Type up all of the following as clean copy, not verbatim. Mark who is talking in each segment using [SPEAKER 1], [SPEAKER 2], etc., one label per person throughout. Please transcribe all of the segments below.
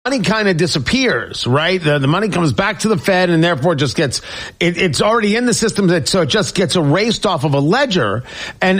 [SPEAKER 1] money kind of disappears, right? The money comes back to the Fed and therefore just gets, it's already in the system, so it just gets erased off of a ledger, and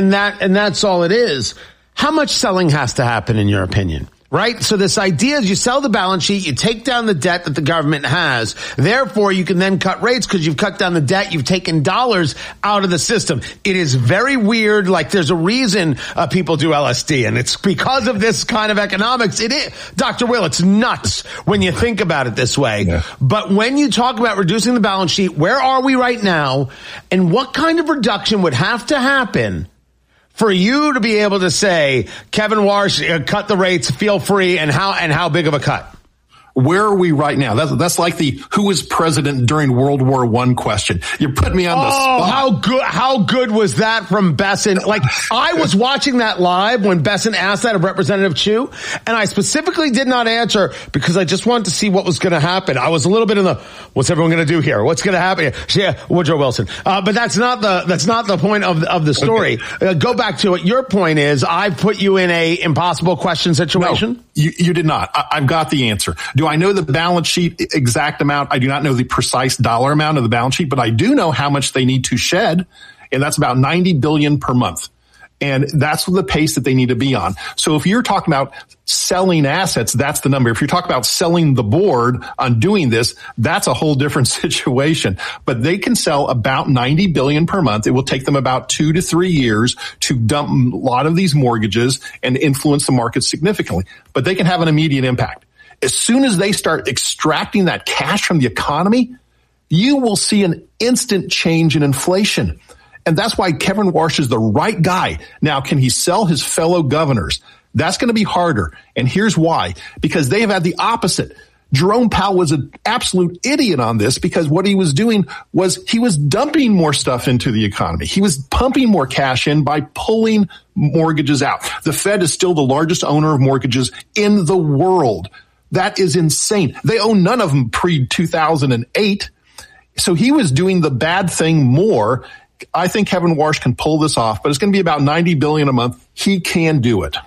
[SPEAKER 1] that's all it is. How much selling has to happen in your opinion? Right? So this idea is you sell the balance sheet, you take down the debt that the government has. Therefore, you can then cut rates because you've cut down the debt. You've taken dollars out of the system. It is very weird. Like there's a reason people do LSD, and it's because of this kind of economics. It is, Dr. Will, it's nuts when you think about it this way. Yeah. But when you talk about reducing the balance sheet, where are we right now? And what kind of reduction would have to happen for you to be able to say, Kevin Warsh, cut the rates, feel free, and how big of a cut?
[SPEAKER 2] Where are we right now? That's like the who was president during World War I question. You're putting me on the spot.
[SPEAKER 1] How good was that from Besson? Like, I was watching that live when Besson asked that of Representative Chu, and I specifically did not answer because I just wanted to see what was going to happen. I was a little bit in the, what's everyone going to do here? What's going to happen here? Yeah, Woodrow Wilson. But that's not the point of the story. Okay. Go back to it. Your point is, I put you in a impossible question situation?
[SPEAKER 2] No, you did not. I've got the answer. Do I know the balance sheet exact amount? I do not know the precise dollar amount of the balance sheet, but I do know how much they need to shed, and that's about $90 billion per month. And that's the pace that they need to be on. So if you're talking about selling assets, that's the number. If you're talking about selling the board on doing this, that's a whole different situation. But they can sell about $90 billion per month. It will take them about 2 to 3 years to dump a lot of these mortgages and influence the market significantly. But they can have an immediate impact. As soon as they start extracting that cash from the economy, you will see an instant change in inflation. And that's why Kevin Warsh is the right guy. Now, can he sell his fellow governors? That's going to be harder. And here's why. Because they have had the opposite. Jerome Powell was an absolute idiot on this because what he was doing was he was dumping more stuff into the economy. He was pumping more cash in by pulling mortgages out. The Fed is still the largest owner of mortgages in the world. That is insane. They own none of them pre-2008. So he was doing the bad thing more. I think Kevin Warsh can pull this off, but it's going to be about $90 billion a month. He can do it.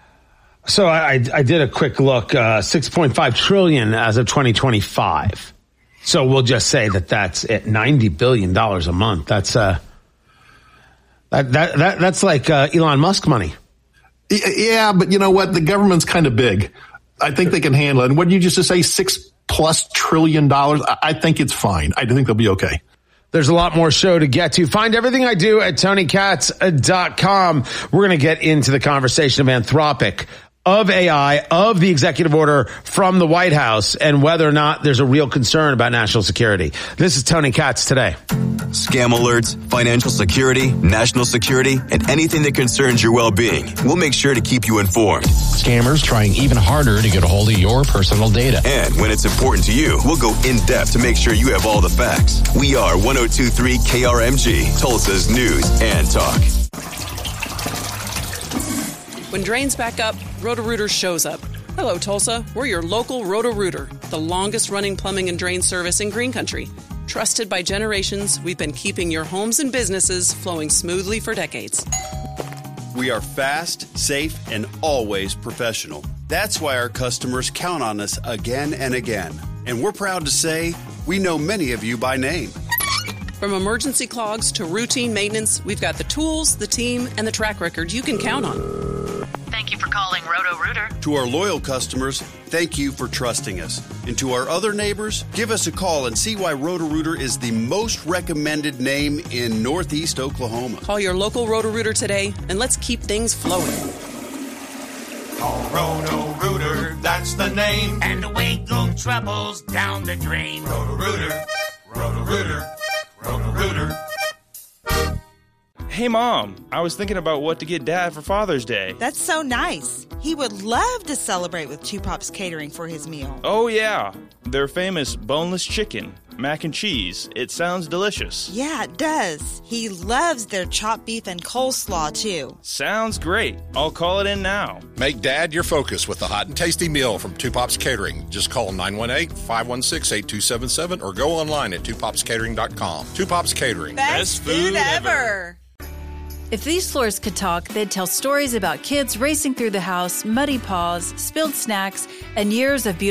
[SPEAKER 1] So I did a quick look, 6.5 trillion as of 2025. So we'll just say that's at $90 billion a month. That's that's like Elon Musk money.
[SPEAKER 2] Yeah, but you know what? The government's kind of big. I think they can handle it. And what did you just say, $6+ trillion? I think it's fine. I think they'll be okay.
[SPEAKER 1] There's a lot more show to get to. Find everything I do at TonyKatz.com. We're going to get into the conversation of Anthropic, of AI, of the executive order from the White House, and whether or not there's a real concern about national security. This is Tony Katz Today.
[SPEAKER 3] Scam alerts, financial security, national security, and anything that concerns your well-being. We'll make sure to keep you informed.
[SPEAKER 4] Scammers trying even harder to get a hold of your personal data.
[SPEAKER 3] And when it's important to you, we'll go in-depth to make sure you have all the facts. We are 102.3 KRMG, Tulsa's news and talk.
[SPEAKER 5] When drains back up, Roto-Rooter shows up. Hello, Tulsa. We're your local Roto-Rooter, the longest-running plumbing and drain service in Green Country. Trusted by generations, we've been keeping your homes and businesses flowing smoothly for decades.
[SPEAKER 6] We are fast, safe, and always professional. That's why our customers count on us again and again. And we're proud to say we know many of you by name.
[SPEAKER 5] From emergency clogs to routine maintenance, we've got the tools, the team, and the track record you can count on.
[SPEAKER 7] Thank you for calling Roto-Rooter.
[SPEAKER 6] To our loyal customers, thank you for trusting us. And to our other neighbors, give us a call and see why Roto-Rooter is the most recommended name in Northeast Oklahoma.
[SPEAKER 5] Call your local Roto-Rooter today, and let's keep things flowing.
[SPEAKER 8] Call Roto-Rooter, that's the name. And away go troubles down the drain. Roto-Rooter, Roto-Rooter, Roto-Rooter.
[SPEAKER 9] Hey, Mom, I was thinking about what to get Dad for Father's Day.
[SPEAKER 10] That's so nice. He would love to celebrate with Two Pops Catering for his meal.
[SPEAKER 9] Oh, yeah. Their famous boneless chicken, mac and cheese. It sounds delicious.
[SPEAKER 10] Yeah, it does. He loves their chopped beef and coleslaw, too.
[SPEAKER 9] Sounds great. I'll call it in now.
[SPEAKER 11] Make Dad your focus with the hot and tasty meal from Two Pops Catering. Just call 918-516-8277 or go online at twopopscatering.com. Two Pops Catering.
[SPEAKER 10] Best food ever.
[SPEAKER 12] If these floors could talk, they'd tell stories about kids racing through the house, muddy paws, spilled snacks, and years of beautiful